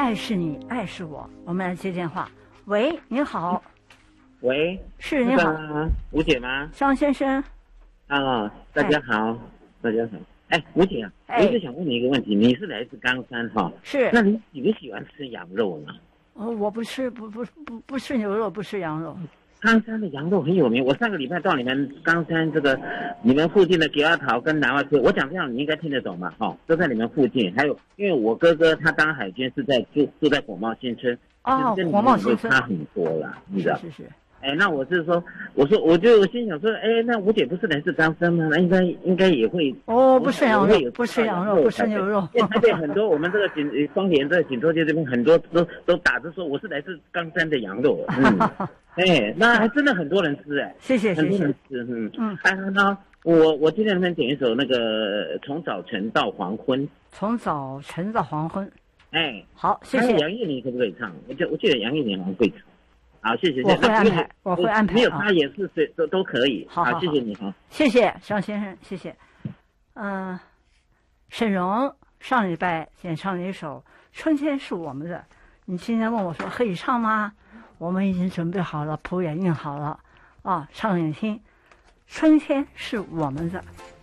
爱是你，爱是我。我们来接电话。喂，您好。 喂， 是您好， 吴姐吗？ 张先生。 啊，大家好，大家好。哎，吴姐啊，我一直想问你一个问题，你是来自冈山哈？ 是。 那你喜不喜欢吃羊肉呢？ 我不吃，不吃牛肉，不吃羊肉。 冈山的羊肉很有名，我上个礼拜到你们冈山你们附近的吉阿桃跟南外区，我讲这样你应该听得懂吧？哈，都在你们附近。还有，因为我哥哥他当海军住在火冒新村， 哦，火冒新村差很多啦，你知道？ 是。 哎，那我是说，我就心想说，哎，那吴姐不是来自冈山吗？那应该也会不吃羊肉，不吃羊肉，不吃牛肉。 对，很多我们这个双连这锦州街这边很多都打着说我是来自冈山的羊肉。哎，那还真的很多人吃哎。 谢谢。 很多人吃。哎，那我今天能不能点一首那个从早晨到黄昏？ 从早晨到黄昏。 哎， 好，谢谢。 杨钰莹可不可以唱？我记得杨钰莹好像会唱。好，谢谢。 我会安排。 没有他也是都可以。 好， 谢谢你哈。 谢谢张先生，谢谢。沈荣上礼拜演唱了一首《春天是我们的》，你今天问我说可以唱吗？我们已经准备好了，谱也印好了啊，唱给你听。春天是我们的。